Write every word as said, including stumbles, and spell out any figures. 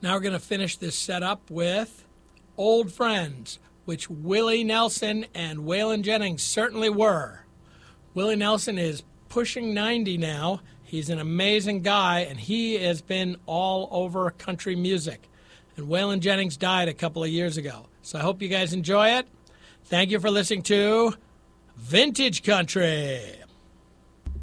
Now we're going to finish this setup with Old Friends, which Willie Nelson and Waylon Jennings certainly were. Willie Nelson is pushing ninety now. He's an amazing guy, and he has been all over country music. And Waylon Jennings died a couple of years ago. So I hope you guys enjoy it. Thank you for listening to Vintage Country.